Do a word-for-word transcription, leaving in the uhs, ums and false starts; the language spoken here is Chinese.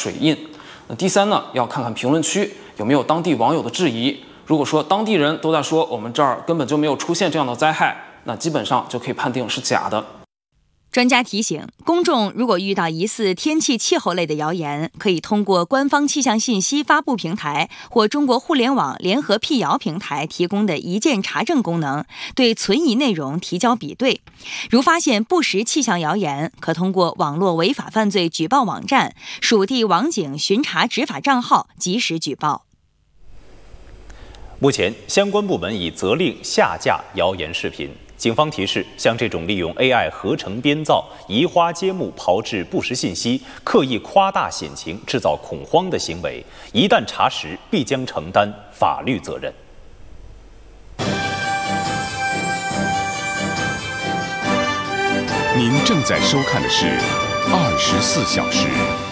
水印。那第三呢，要看看评论区有没有当地网友的质疑。如果说当地人都在说我们这儿根本就没有出现这样的灾害，那基本上就可以判定是假的。 专家提醒，公众如果遇到疑似天气气候类的谣言，可以通过官方气象信息发布平台或中国互联网联合辟谣平台提供的一键查证功能，对存疑内容提交比对。如发现不实气象谣言，可通过网络违法犯罪举报网站、属地网警巡查执法账号及时举报。 目前，相关部门已责令下架谣言视频。警方提示，像这种利用 A I 合成编造、移花接木、炮制不实信息、刻意夸大险情、制造恐慌的行为，一旦查实，必将承担法律责任。 您正在收看的是《二十四小时》。